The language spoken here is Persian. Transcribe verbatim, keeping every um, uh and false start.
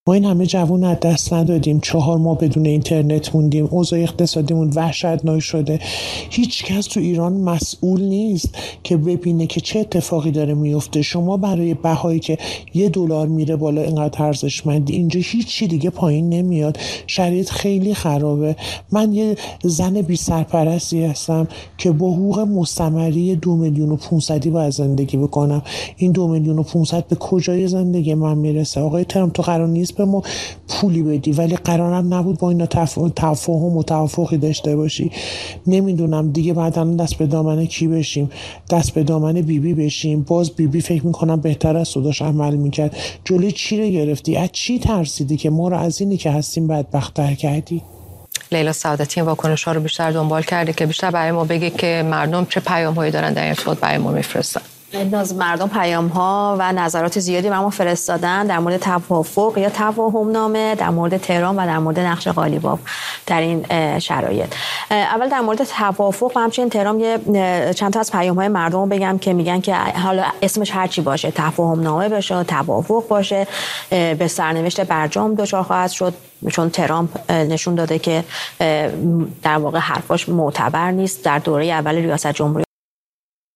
ما این همه جوان از دست ندادیم، چهار ماه بدون اینترنت موندیم، اوضاع اقتصادیمون وحشتناک شده. هیچ کس تو ایران مسئول نیست که ببینه که چه اتفاقی داره میفته. شما برای بهایی که یه دلار میره بالا اینقدر ارزشمندی، اینجا هیچی دیگه پایین نمیاد. شرایط خیلی خرابه. من یه زن بی سرپرستی هستم که با حقوق مستمری دو میلیون و پونصدی باید زندگی بکنم. این دو میلیون و پونصد به کجای زندگی من میرسه؟ آقای ترامپ تو قرار نیست به ما پولی بدی، ولی قرارم نبود با اینا تفاهم و توافقی داشته باشی. نمیدونم دیگه بعداً دست به دامن کی بشیم؟ دست به دامن بیبی بی بشیم؟ باز بیبی بی فکر میکنم بهتر از صداش عمل میکرد. جلوی چی رو گرفتی؟ از چی ترسیدی که ما رو از اینی که هستیم بدبخت‌تر کردی؟ لیلا سعادتی این واکنش‌ها رو بیشتر دنبال کرده که بیشتر برای ما بگه که مردم چه پیام‌هایی دارن در ارتباط برای ما میفرستن. از مردم پیام‌ها و نظرات زیادی برام فرستادن در مورد توافق یا تفاهم نامه، در مورد تهران و در مورد نقش قالیباف در این شرایط. اول در مورد توافق و همچنین تهران یه چند تا از پیام‌های مردم رو بگم که میگن که حالا اسمش هر چی باشه، تفاهم نامه باشه، توافق باشه، به سرنوشت برجام دچار خواهد شد، چون ترامپ نشون داده که در واقع حرفاش معتبر نیست. در دوره اول ریاست جمهوری